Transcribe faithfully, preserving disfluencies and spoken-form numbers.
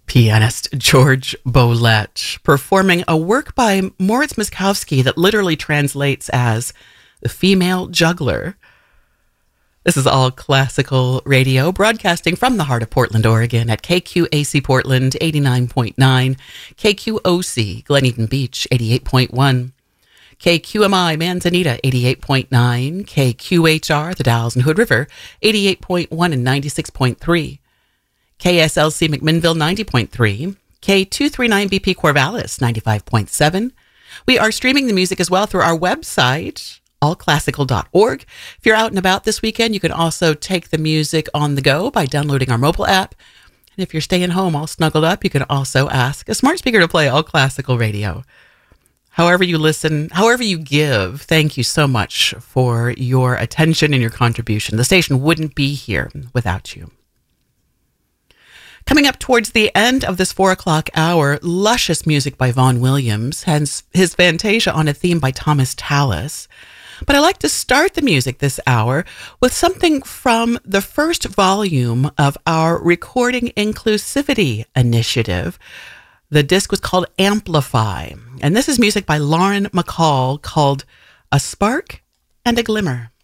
Pianist George Bolet performing a work by Moritz Miskowski that literally translates as the female juggler. This is All Classical Radio, broadcasting from the heart of Portland, Oregon at K Q A C Portland eighty-nine point nine, K Q O C Glen Eden Beach eighty-eight point one, K Q M I Manzanita eighty-eight point nine, K Q H R the Dalles and Hood River eighty-eight point one and ninety-six point three, K S L C McMinnville ninety point three, K two thirty-nine B P Corvallis ninety-five point seven. We are streaming the music as well through our website, all classical dot org. If you're out and about this weekend, you can also take the music on the go by downloading our mobile app. And if you're staying home all snuggled up, you can also ask a smart speaker to play All Classical Radio. However you listen, however you give, thank you so much for your attention and your contribution. The station wouldn't be here without you. Coming up towards the end of this four o'clock hour, luscious music by Vaughan Williams, hence his Fantasia on a theme by Thomas Tallis. But I like to start the music this hour with something from the first volume of our Recording Inclusivity Initiative. The disc was called Amplify, and this is music by Lauren McCall called A Spark and a Glimmer.